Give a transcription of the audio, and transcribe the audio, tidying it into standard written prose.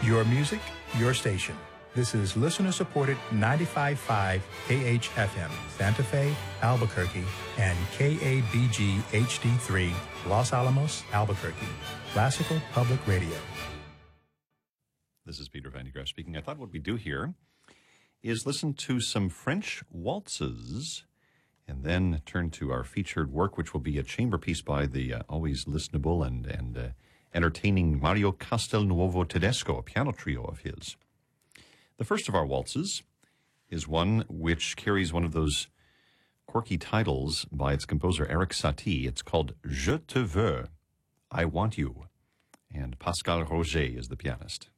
Your music, your station. This is listener-supported 95.5 KHFM, Santa Fe, Albuquerque, and KABG HD3, Los Alamos, Albuquerque. Classical Public Radio. This is Peter Van de Graaff speaking. I thought what we do here is listen to some French waltzes and then turn to our featured work, which will be a chamber piece by the always listenable and entertaining Mario Castelnuovo Tedesco, a piano trio of his. The first of our waltzes is one which carries one of those quirky titles by its composer Erik Satie. It's called Je te veux, I want you, and Pascal Roger is the pianist.